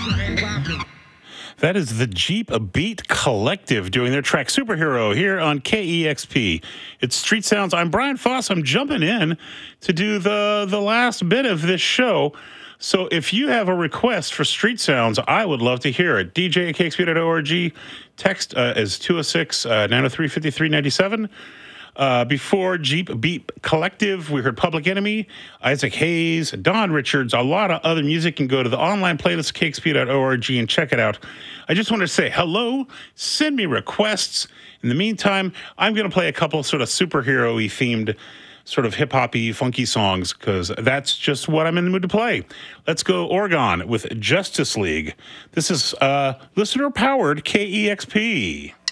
That is the Jeep Beat Collective doing their track Superhero here on KEXP. It's Street Sounds. I'm Brian Foss. I'm jumping in to do the last bit of this show. So if you have a request for Street Sounds, I would love to hear it. DJ at KXP.org. Text is 206-903-5397. Before Jeep Beat Collective, we heard Public Enemy, Isaac Hayes, Don Richards, a lot of other music. You can go to the online playlist, KXP.org, and check it out. I just want to say hello, send me requests. In the meantime, I'm going to play a couple sort of superhero-y themed, sort of hip-hop-y, funky songs, because that's just what I'm in the mood to play. Let's go Oregon with Justice League. This is listener-powered KEXP.